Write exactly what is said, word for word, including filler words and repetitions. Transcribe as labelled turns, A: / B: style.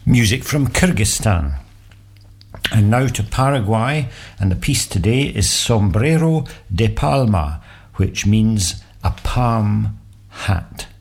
A: Music from Kyrgyzstan. And now to Paraguay, and the piece today is Sombrero de Palma, which means a palm hat.